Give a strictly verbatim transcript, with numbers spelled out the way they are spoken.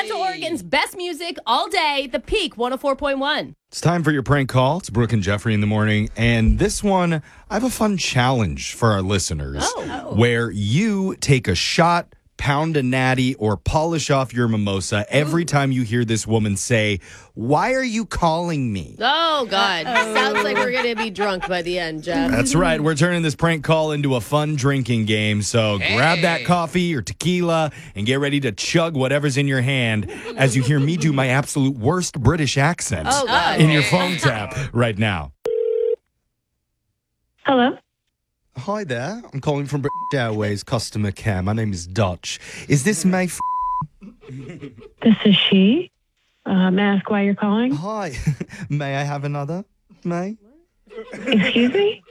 Central Oregon's best music all day, The Peak one oh four point one. It's time for your prank call. It's Brooke and Jeffrey in the morning. And this one, I have a fun challenge for our listeners. Oh. Where you take a shot, pound a natty, or polish off your mimosa every time you hear this woman say, "Why are you calling me?" Oh, God. Sounds like we're going to be drunk by the end, Jeff. That's right. We're turning this prank call into a fun drinking game. So grab that coffee or tequila and get ready to chug whatever's in your hand as you hear me do my absolute worst British accent Oh, God. in your phone tap right now. Hello? Hi there. I'm calling from British Airways customer care. My name is Dutch. Is this May? F- This is she. Uh, may I ask why you're calling? Hi. May I have another? May? Excuse me?